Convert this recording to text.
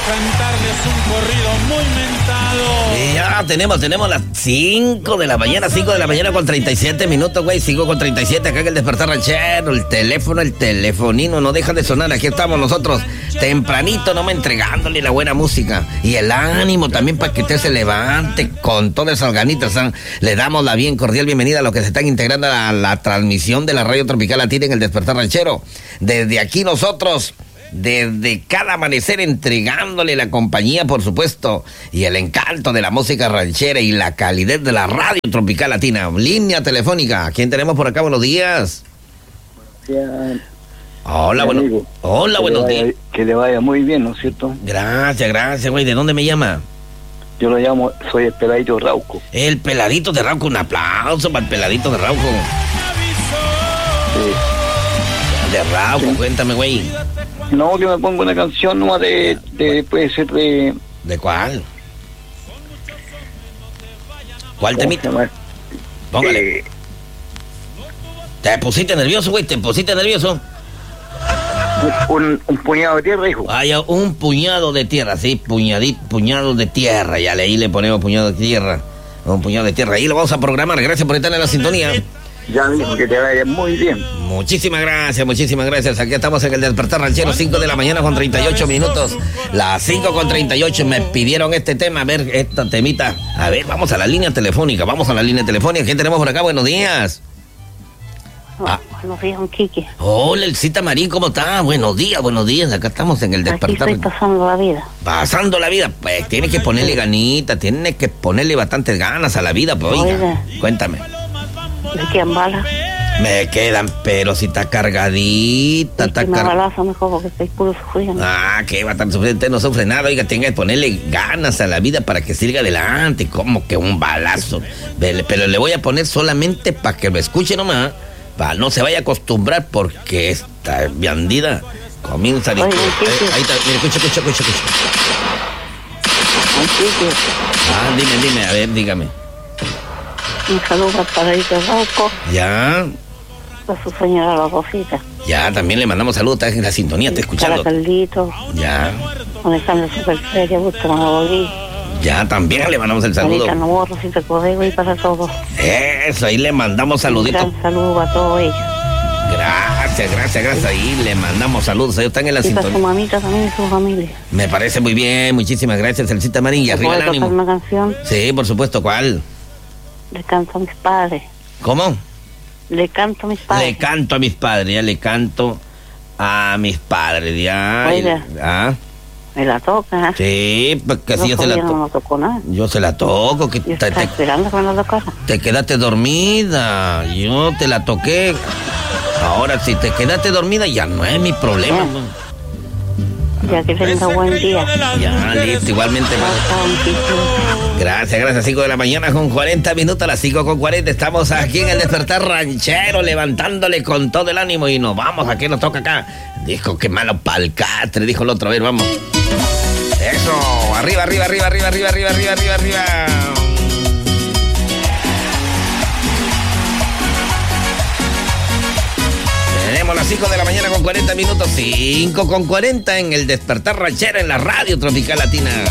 cantarles un corrido muy mentado. Y ya tenemos las 5 de la mañana, 5 de la mañana con 37 minutos, güey. 5 con 37 acá en el Despertar Ranchero. El teléfono, el telefonino no deja de sonar. Aquí estamos nosotros, tempranito, nomás entregándole la buena música. Y el ánimo también para que usted se levante con todas esas ganitas. ¿eh? Le damos la bien cordial bienvenida a los que se están integrando a la transmisión de la Radio Tropical Latina en el Despertar Ranchero. Desde aquí nosotros, desde cada amanecer, entregándole la compañía, por supuesto, y el encanto de la música ranchera y la calidez de la Radio Tropical Latina. Línea telefónica. ¿Quién tenemos por acá? Buenos días. Hola, buenos días. Que le vaya muy bien, ¿no es cierto? Gracias, güey. ¿De dónde me llama? Yo lo llamo, soy el Peladito de Rauco. El Peladito de Rauco. Un aplauso para el Peladito de Rauco. Sí. De Rauco, sí. Cuéntame, güey. No, que me pongo una canción nomás puede ser de... ¿De cuál? ¿Cuál temita? Póngale. ¿Te pusiste nervioso, güey? ¿Te pusiste nervioso? Un puñado de tierra, hijo. Vaya, un puñado de tierra, sí, puñado de tierra. Ya ahí le ponemos puñado de tierra. Un puñado de tierra. Ahí lo vamos a programar. Gracias por estar en la sintonía. Ya mismo, que te vaya muy bien. Muchísimas gracias. Aquí estamos en el Despertar Ranchero, 5 de la mañana con 38 minutos. Las 5 con 38 me pidieron este tema, a ver, esta temita. A ver, vamos a la línea telefónica. ¿Quién tenemos por acá? Buenos días. Buenos días, don Quique. Hola, Elcita Marín, ¿cómo está? Buenos días. Acá estamos en el Despertar. Aquí estoy pasando la vida. Pasando la vida, pues tiene que ponerle ganita, tiene que ponerle bastantes ganas a la vida, pues oiga. Cuéntame. ¿Me quedan balas? Me quedan, pero si está cargadita, está cargadita. Balazo mejor porque estoy puro sufriendo. Que va a estar sufriendo, usted no sufre nada, oiga, tenga que ponerle ganas a la vida para que siga adelante, como que un balazo. Pero le voy a poner solamente para que lo escuche nomás, para no se vaya a acostumbrar porque esta bandida comienza a... Ahí está, mire, escucha. Dime, a ver, dígame. Un saludo al Peladito de Rauco. Ya. A su señora La Rosita. Ya, también le mandamos saludos, está en la sintonía, está escuchando. Para Caldito. Ya. Alejandro Super Seria, Gusto Manabolí. Ya, también le mandamos el saludo. Marita Novo, Rosita Corrego y para todos. Eso, ahí le mandamos saluditos. Un gran saludo a todos ellos. Gracias. Ahí le mandamos saludos. Ellos están en la sintonía. Y para su mamita también y su familia. Me parece muy bien. Muchísimas gracias, Elcita Marín. Y arriba el ánimo. ¿Puedo tocar una canción? Sí, por supuesto. ¿Cuál? Le canto a mis padres. ¿Cómo? Le canto a mis padres. Le canto a mis padres, ya. Oiga. Me la toca. Sí, porque así yo se la toco. No tocó nada. Yo se la toco. Yo estaba esperando que me la tocara. Te quedaste dormida. Yo te la toqué. Ahora, si te quedaste dormida, ya no es mi problema. Ya que tenga buen día. Ya, listo, igualmente. Gracias. 5 de la mañana con 40 minutos, a las 5 con 40. Estamos aquí en el Despertar Ranchero, levantándole con todo el ánimo. Y nos vamos, ¿a qué nos toca acá? Dijo que malo pa'l catre, dijo el otro. A ver, vamos. Eso, arriba. Tenemos las 5 de la mañana con 40 minutos, 5 con 40 en el Despertar Ranchero en la Radio Tropical Latina.